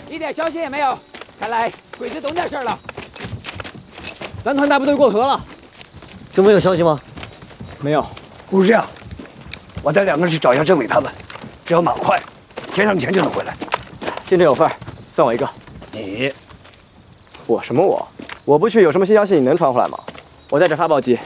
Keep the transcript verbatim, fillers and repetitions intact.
一点消息也没有，看来鬼子懂点事儿了。 咱团大部队过河了， 政府有消息吗？ 没有。 不是这样，我带两个人去找一下郑伟他们，只要马快，天上前就能回来。 今天有份儿，算我一个。 你， 我什么我？我不去，有什么新消息你能传回来吗？我在这发报机，